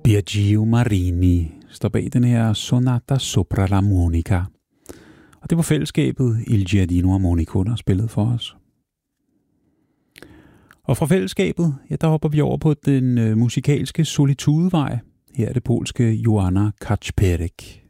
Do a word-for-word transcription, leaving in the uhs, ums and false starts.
Biagio Marini står bag den her Sonata Sopra la Monica. Og det var fællesskabet Il Giardino Armonico, der spillede for os. Og fra fællesskabet, ja, der hopper vi over på den øh, musikalske solitudevej. Her er det polske Joanna Kaczperek.